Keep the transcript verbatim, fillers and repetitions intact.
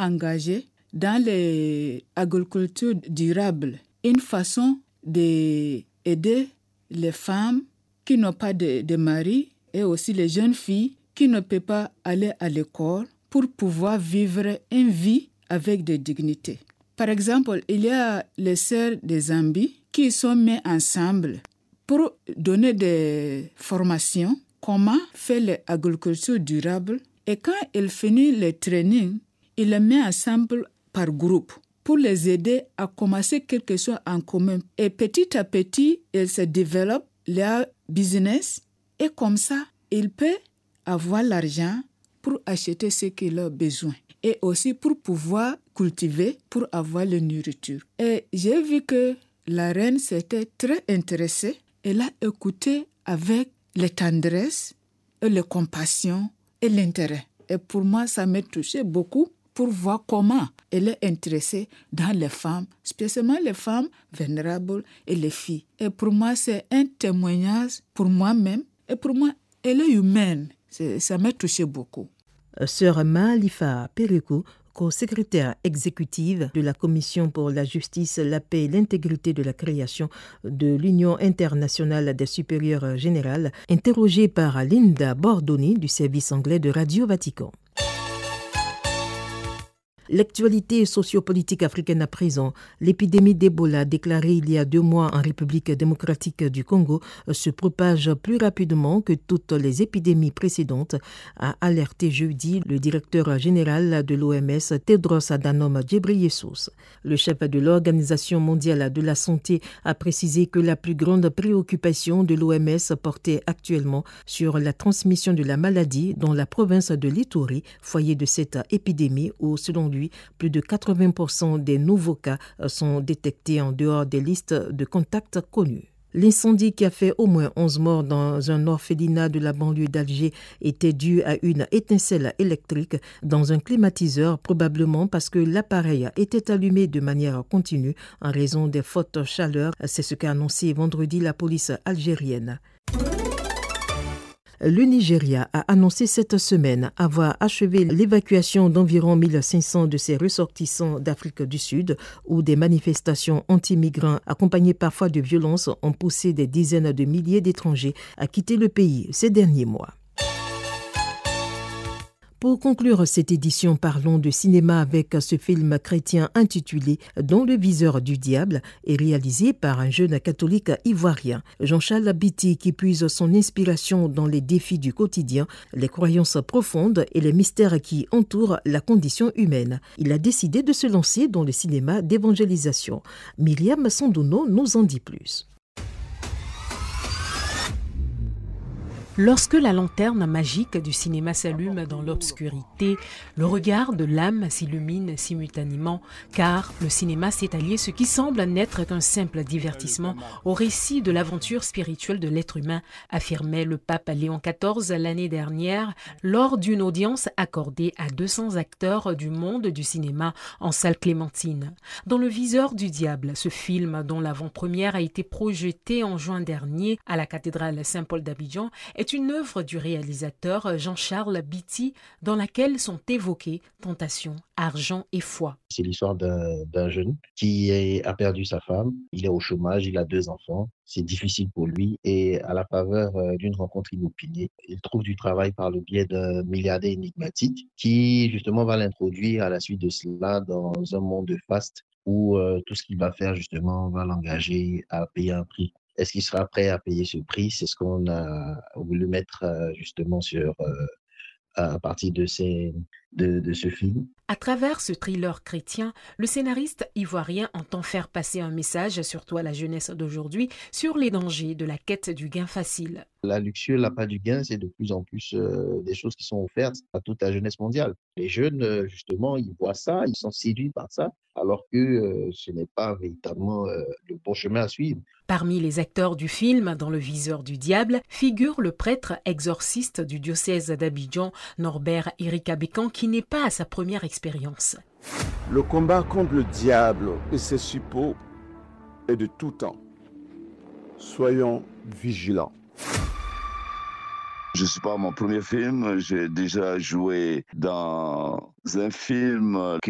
engagé dans l'agriculture durable, une façon d'aider les femmes qui n'ont pas de, de mari et aussi les jeunes filles qui ne peuvent pas aller à l'école pour pouvoir vivre une vie avec de dignité. Par exemple, il y a les sœurs de Zambie qui sont mises ensemble pour donner des formations, comment faire l'agriculture durable. Et quand elles finissent le training, ils les mettent ensemble par groupe pour les aider à commencer quelque chose en commun. Et petit à petit, elles se développent leur business et comme ça, ils peuvent avoir l'argent pour acheter ce qu'ils ont besoin et aussi pour pouvoir cultiver, pour avoir la nourriture. Et j'ai vu que la reine s'était très intéressée. Elle a écouté avec la tendresse et la compassion et l'intérêt. Et pour moi, ça m'a touché beaucoup pour voir comment elle est intéressée dans les femmes, spécialement les femmes vulnérables et les filles. Et pour moi, c'est un témoignage pour moi-même. Et pour moi, elle est humaine. C'est, ça m'a touché beaucoup. Sœur Maalifa Perikou, co-secrétaire exécutive de la Commission pour la justice, la paix et l'intégrité de la création de l'Union internationale des supérieurs générales, interrogée par Linda Bordoni du service anglais de Radio Vatican. L'actualité sociopolitique africaine à présent, l'épidémie d'Ebola déclarée il y a deux mois en République démocratique du Congo se propage plus rapidement que toutes les épidémies précédentes, a alerté jeudi le directeur général de l'O M S, Tedros Adhanom Ghebreyesus. Le chef de l'Organisation mondiale de la santé a précisé que la plus grande préoccupation de l'O M S portait actuellement sur la transmission de la maladie dans la province de l'Ituri, foyer de cette épidémie où, selon lui, plus de quatre-vingts pour cent des nouveaux cas sont détectés en dehors des listes de contacts connus. L'incendie qui a fait au moins onze morts dans un orphelinat de la banlieue d'Alger était dû à une étincelle électrique dans un climatiseur, probablement parce que l'appareil était allumé de manière continue en raison des fortes chaleurs. C'est ce qu'a annoncé vendredi la police algérienne. Le Nigeria a annoncé cette semaine avoir achevé l'évacuation d'environ mille cinq cents de ses ressortissants d'Afrique du Sud, où des manifestations anti-migrants accompagnées parfois de violences ont poussé des dizaines de milliers d'étrangers à quitter le pays ces derniers mois. Pour conclure cette édition, parlons de cinéma avec ce film chrétien intitulé « Dans le viseur du diable » et réalisé par un jeune catholique ivoirien, Jean-Charles Biti, qui puise son inspiration dans les défis du quotidien, les croyances profondes et les mystères qui entourent la condition humaine. Il a décidé de se lancer dans le cinéma d'évangélisation. Myriam Sandono nous en dit plus. Lorsque la lanterne magique du cinéma s'allume dans l'obscurité, le regard de l'âme s'illumine simultanément, car le cinéma s'est allié ce qui semble n'être qu'un simple divertissement au récit de l'aventure spirituelle de l'être humain, affirmait le pape Léon quatorze l'année dernière lors d'une audience accordée à deux cents acteurs du monde du cinéma en salle Clémentine. Dans le viseur du diable, ce film dont l'avant-première a été projetée en juin dernier à la cathédrale Saint-Paul d'Abidjan est une œuvre du réalisateur Jean-Charles Biti dans laquelle sont évoquées tentation, argent et foi. C'est l'histoire d'un, d'un jeune qui est, a perdu sa femme, il est au chômage, il a deux enfants, c'est difficile pour lui et à la faveur d'une rencontre inopinée, il trouve du travail par le biais d'un milliardaire énigmatique qui justement va l'introduire à la suite de cela dans un monde de faste où euh, tout ce qu'il va faire justement va l'engager à payer un prix. Est-ce qu'il sera prêt à payer ce prix? C'est ce qu'on a voulu mettre justement sur, euh, à partir de, ces, de, de ce film. À travers ce thriller chrétien, le scénariste ivoirien entend faire passer un message, surtout à la jeunesse d'aujourd'hui, sur les dangers de la quête du gain facile. La luxure, l'appât du gain, c'est de plus en plus euh, des choses qui sont offertes à toute la jeunesse mondiale. Les jeunes, euh, justement, ils voient ça, ils sont séduits par ça, alors que euh, ce n'est pas véritablement euh, le bon chemin à suivre. Parmi les acteurs du film, dans le viseur du diable, figure le prêtre exorciste du diocèse d'Abidjan, Norbert Éric Abécan, qui n'est pas à sa première expérience. Le combat contre le diable et ses suppôts est de tout temps. Soyons vigilants. Je ne suis pas mon premier film, j'ai déjà joué dans un film qui